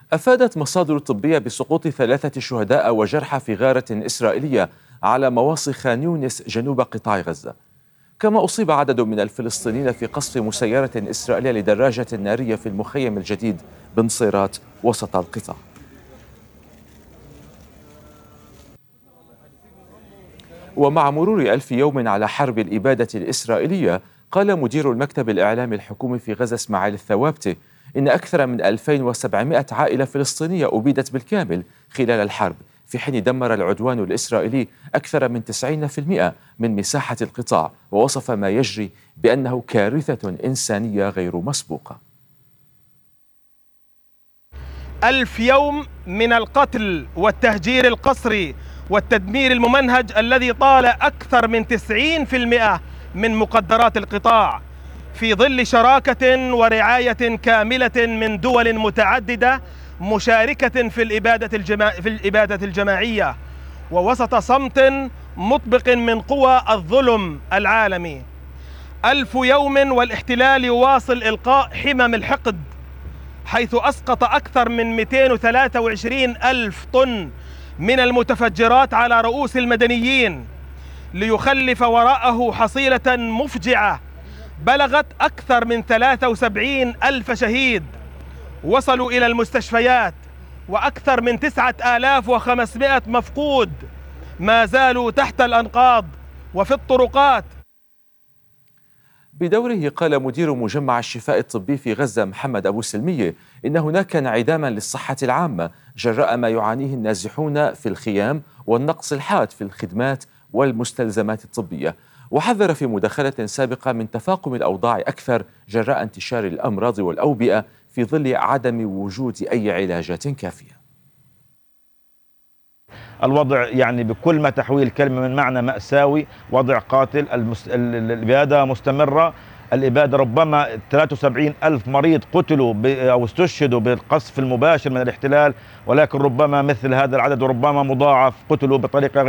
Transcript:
أفادت مصادر طبية بسقوط 3 شهداء وجرحى في غارة إسرائيلية على مواصي خان يونس جنوب قطاع غزة. كما أصيب عدد من الفلسطينيين في قصف مسيرة إسرائيلية لدراجة نارية في المخيم الجديد بنصيرات وسط القطاع. ومع مرور 1000 يوم على حرب الإبادة الإسرائيلية، قال مدير المكتب الإعلامي الحكومي في غزة إسماعيل الثوابتي إن أكثر من 2700 عائلة فلسطينية أبيدت بالكامل خلال الحرب، في حين دمر العدوان الإسرائيلي أكثر من 90% من مساحة القطاع، ووصف ما يجري بأنه كارثة إنسانية غير مسبوقة. 1000 يوم من القتل والتهجير القسري والتدمير الممنهج الذي طال أكثر من 90% من مقدرات القطاع، في ظل شراكة ورعاية كاملة من دول متعددة مشاركة في الإبادة الجماعية، ووسط صمت مطبق من قوى الظلم العالمي. 1000 يوم والاحتلال يواصل إلقاء حمم الحقد، حيث أسقط أكثر من 223 ألف طن من المتفجرات على رؤوس المدنيين، ليخلف وراءه حصيلة مفجعة بلغت أكثر من 73 ألف شهيد وصلوا إلى المستشفيات، وأكثر من 9500 مفقود ما زالوا تحت الأنقاض وفي الطرقات. بدوره قال مدير مجمع الشفاء الطبي في غزة محمد أبو سلمية إن هناك انعداما للصحة العامة جراء ما يعانيه النازحون في الخيام والنقص الحاد في الخدمات والمستلزمات الطبية، وحذر في مداخلة سابقة من تفاقم الأوضاع أكثر جراء انتشار الأمراض والأوبئة في ظل عدم وجود أي علاجات كافية. الوضع يعني بكل ما تحويه الكلمة من معنى مأساوي، وضع قاتل، الإبادة مستمرة. الإبادة ربما 73 ألف مريض قتلوا أو استشهدوا بالقصف المباشر من الاحتلال، ولكن ربما مثل هذا العدد وربما مضاعف قتلوا بطريقة